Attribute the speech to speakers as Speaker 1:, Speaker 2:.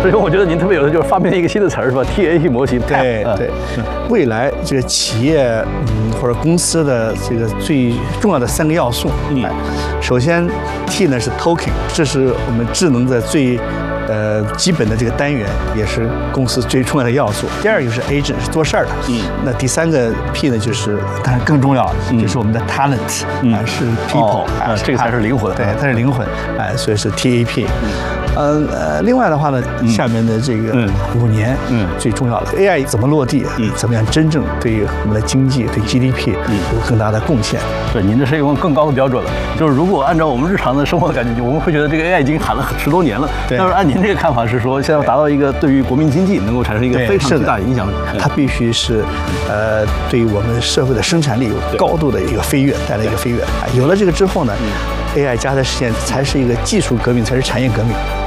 Speaker 1: 所以我觉得您特别有的就是发明了一个新的词儿是吧 ？TAP 模型。
Speaker 2: 对对，未来这个企业或者公司的这个最重要的3个要素。首先 T 呢是 token， 这是我们智能的最基本的这个单元，也是公司最重要的要素。第二个是 agent， 是做事儿的。那第3个 P 呢，就是当然更重要的，就是我们的 talent， 是 people，
Speaker 1: 这个才是灵魂。
Speaker 2: 对，它是灵魂，所以是 TAP。另外的话呢，下面的这个5年，最重要的 AI 怎么落地，怎么样真正对于我们的经济、对 GDP 有更大的贡献。
Speaker 1: 对，您这是用更高的标准了。就是如果按照我们日常的生活感觉，我们会觉得这个 AI 已经喊了10多年了。但是按您这个看法是说，现在要达到一个对于国民经济能够产生一个非常巨大影响，
Speaker 2: 它必须是对于我们社会的生产力有高度的一个飞跃，带来一个飞跃。有了这个之后呢，AI 加的实现才是一个技术革命，才是产业革命。